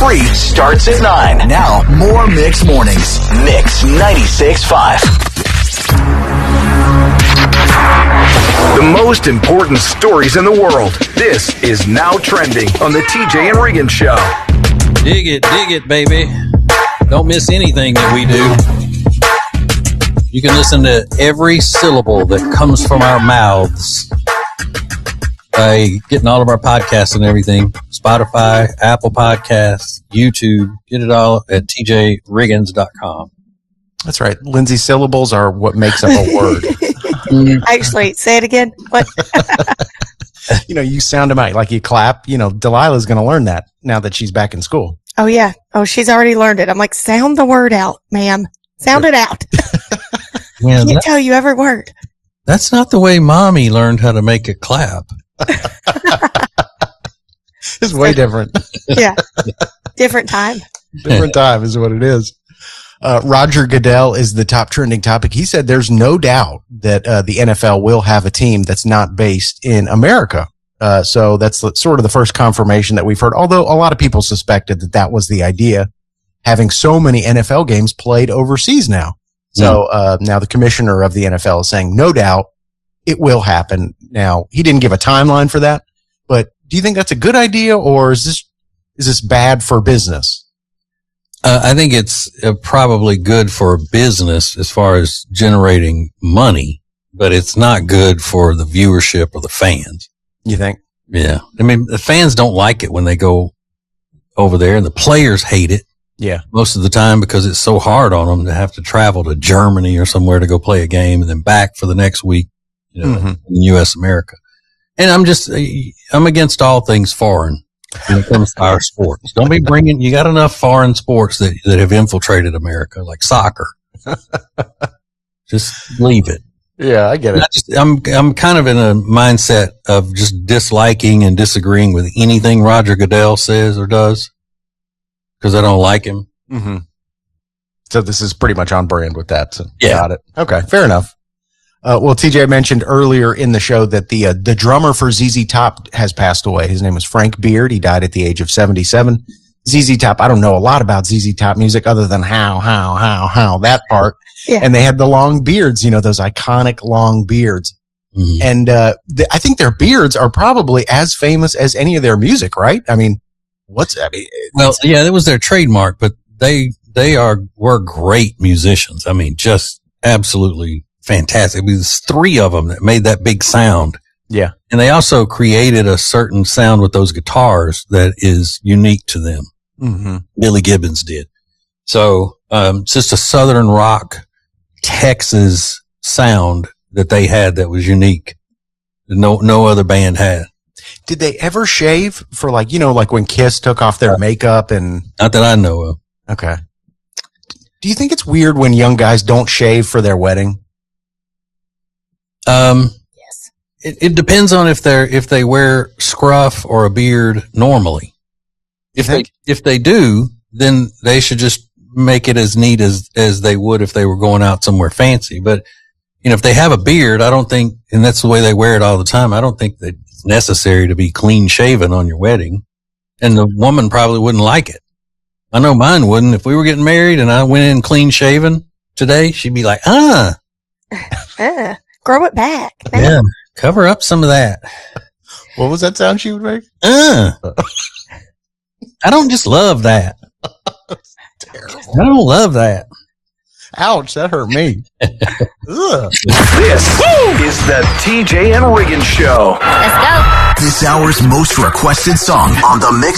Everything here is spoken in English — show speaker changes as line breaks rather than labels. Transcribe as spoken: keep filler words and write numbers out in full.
free starts at nine. Now, more Mix Mornings. Mix ninety-six point five. The most important stories in the world. This is Now Trending on the T J and Regan Show.
Dig it, dig it, baby. Don't miss anything that we do. You can listen to every syllable that comes from our mouths by getting all of our podcasts and everything. Spotify, Apple Podcasts, YouTube. Get it all at T J Riggins dot com.
That's right. Lindsay, syllables are what makes up a word.
Actually, say it again. What?
You know, you sound them out like you clap. You know, Delilah's going to learn that now that she's back in school.
Oh, yeah. Oh, she's already learned it. I'm like, sound the word out, ma'am. Sound it out.
Yeah,
Can't
that,
tell you every word.
that's not the way Mommy learned how to make a clap.
It's way different.
Yeah. Different time.
Different time is what it is. Uh, Roger Goodell is the top trending topic. He said there's no doubt that uh, the N F L will have a team that's not based in America. Uh, so that's sort of the first confirmation that we've heard, although a lot of people suspected that that was the idea, having so many N F L games played overseas now. So uh, now the commissioner of the N F L is saying, no doubt, it will happen. Now, he didn't give a timeline for that, but do you think that's a good idea, or is this is this bad for business?
Uh, I think it's uh, probably good for business as far as generating money, but it's not good for the viewership or the fans.
You think?
Yeah. I mean, the fans don't like it when they go over there, and the players hate it.
Yeah.
Most of the time because it's so hard on them to have to travel to Germany or somewhere to go play a game and then back for the next week, you know, mm-hmm. in U S America. And I'm just, I'm against all things foreign when it comes to our sports. Don't be bringing, you got enough foreign sports that, that have infiltrated America, like soccer. Just leave it.
Yeah, I get it.
I just, I'm, I'm kind of in a mindset of just disliking and disagreeing with anything Roger Goodell says or does because I don't like him.
Mm-hmm. So this is pretty much on brand with that. So
yeah.
Got it. Okay, fair enough. Uh, well, T J mentioned earlier in the show that the uh, the drummer for Z Z Top has passed away. His name was Frank Beard. He died at the age of seventy-seven. Z Z Top, I don't know a lot about Z Z Top music other than how, how, how, how, that part.
Yeah.
And they had the long beards, you know, those iconic long beards. Mm-hmm. And uh, th- I think their beards are probably as famous as any of their music, right? I mean, what's I mean,
well, yeah, that was their trademark, but they they are were great musicians. I mean, just absolutely fantastic. It was three of them that made that big sound.
Yeah.
And they also created a certain sound with those guitars that is unique to them.
Mm-hmm.
Billy Gibbons did. So, um, it's just a Southern rock, Texas sound that they had that was unique. That no, no other band had.
Did they ever shave for like, you know, like when Kiss took off their makeup and?
Not that I know of.
Okay. Do you think it's weird when young guys don't shave for their wedding?
Um,
yes.
It, it depends on if they're, if they wear scruff or a beard normally. If they, if they do, then they should just make it as neat as, as they would if they were going out somewhere fancy. But, you know, if they have a beard, I don't think, and that's the way they wear it all the time, I don't think that it's necessary to be clean shaven on your wedding. And the woman probably wouldn't like it. I know mine wouldn't. If we were getting married and I went in clean shaven today, she'd be like, ah.
uh, grow it back. Man.
Yeah. Cover up some of that.
What was that sound she would make?
Uh. I don't just love that.
Terrible.
I don't love that.
Ouch, that hurt me. Ugh.
This is the T J and Regan Show.
Let's go.
This hour's most requested song on the Mix